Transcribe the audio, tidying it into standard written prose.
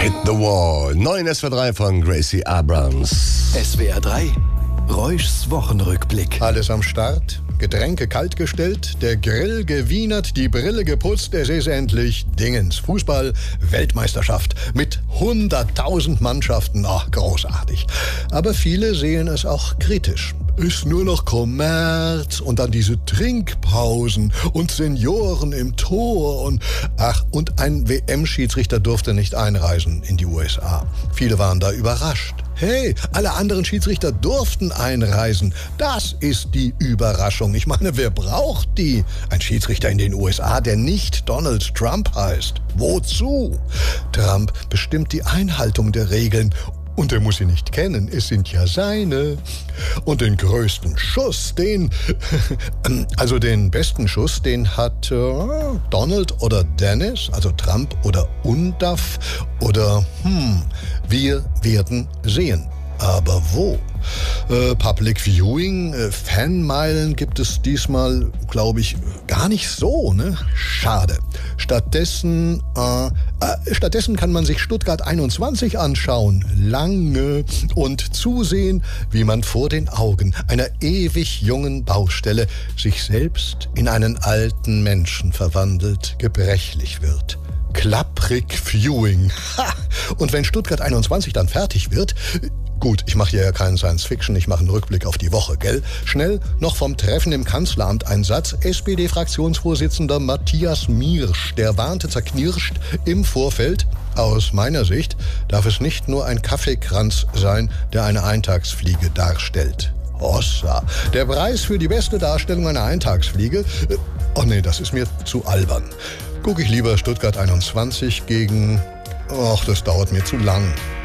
Hit the Wall. 9 SWR3 von Gracie Abrams. SWR 3, Reuschs Wochenrückblick. Alles am Start, Getränke kalt gestellt, der Grill gewienert, die Brille geputzt, es ist endlich Dingens. Fußball, Weltmeisterschaft mit 100.000 Mannschaften. Ach, großartig. Aber viele sehen es auch kritisch. Ist nur noch Kommerz und dann diese Trinkpausen und Senioren im Tor und ein WM-Schiedsrichter durfte nicht einreisen in die USA. Viele waren da überrascht. Hey, alle anderen Schiedsrichter durften einreisen. Das ist die Überraschung. Ich meine, wer braucht die? Ein Schiedsrichter in den USA, der nicht Donald Trump heißt. Wozu? Trump bestimmt die Einhaltung der Regeln. Und er muss sie nicht kennen, es sind ja seine. Und den größten Schuss, den besten Schuss, den hat Donald oder Dennis, also Trump oder Undaff oder wir werden sehen. Aber wo? Public Viewing, Fanmeilen gibt es diesmal, glaube ich, gar nicht so, ne? Schade. Stattdessen kann man sich Stuttgart 21 anschauen, lange, und zusehen, wie man vor den Augen einer ewig jungen Baustelle sich selbst in einen alten Menschen verwandelt, gebrechlich wird. Klapprig Viewing. Ha! Und wenn Stuttgart 21 dann fertig wird, gut, ich mache hier ja keinen Science-Fiction, ich mache einen Rückblick auf die Woche, gell? Schnell noch vom Treffen im Kanzleramt ein Satz. SPD-Fraktionsvorsitzender Matthias Miersch, der warnte zerknirscht im Vorfeld: Aus meiner Sicht darf es nicht nur ein Kaffeekranz sein, der eine Eintagsfliege darstellt. Hossa, der Preis für die beste Darstellung einer Eintagsfliege? Oh nee, das ist mir zu albern. Gucke ich lieber Stuttgart 21 gegen... das dauert mir zu lang.